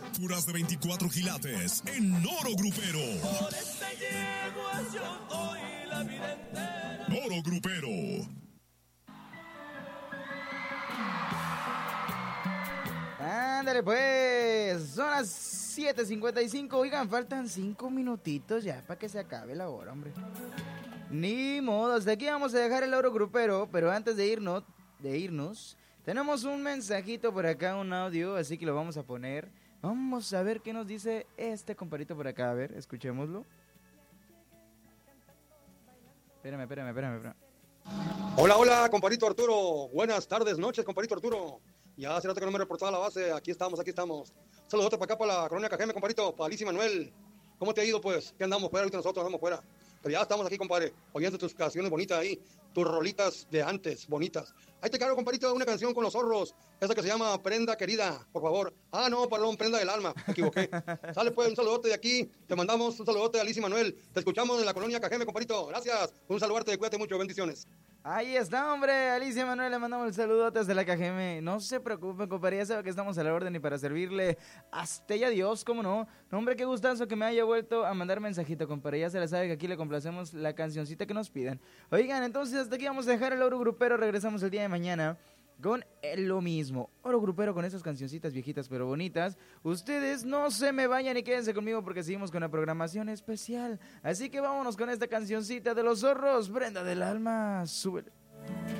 Puras de 24 quilates en Oro Grupero. Por esta yegua yo doy la vida entera. Oro Grupero. Ándale pues, son las 7:55. Oigan, faltan 5 minutitos ya para que se acabe la hora, hombre. Ni modo, hasta aquí vamos a dejar el Oro Grupero, pero antes de irnos, tenemos un mensajito por acá, un audio, así que lo vamos a poner. Vamos a ver qué nos dice este compadrito por acá, a ver, escuchémoslo. Espérame. Hola, compadrito Arturo. Buenas tardes, noches, compadrito Arturo. Ya hace rato que no me reportaba a la base. Aquí estamos. Saludote para acá, para la colonia Cajeme, compadrito, para Alicia y Manuel. ¿Cómo te ha ido, pues? ¿Qué andamos fuera? Ahorita nosotros andamos fuera. Pero ya estamos aquí, compadre, oyendo tus canciones bonitas ahí, tus rolitas de antes, bonitas. Ahí te cargo, compadrito, una canción con los zorros, esa que se llama Prenda Querida, por favor. No, perdón, Prenda del Alma, me equivoqué. Sale pues, un saludote de aquí, te mandamos un saludote a Alicia y Manuel. Te escuchamos en la colonia Cajeme, compadrito, gracias. Un saludote, cuídate mucho, bendiciones. Ahí está, hombre, Alicia Manuel, le mandamos el saludo desde la KGM. No se preocupen, compadre, ya sabe que estamos a la orden y para servirle. Hasta ya Dios, cómo no. No, hombre, qué gustazo que me haya vuelto a mandar mensajito, compadre. Ya se la sabe que aquí le complacemos la cancioncita que nos piden. Oigan, entonces hasta aquí vamos a dejar el Oro Grupero. Regresamos el día de mañana con lo mismo. Oro Grupero con esas cancioncitas viejitas pero bonitas. Ustedes no se me vayan y quédense conmigo porque seguimos con la programación especial. Así que vámonos con esta cancioncita de los zorros. Prenda del Alma, súbele.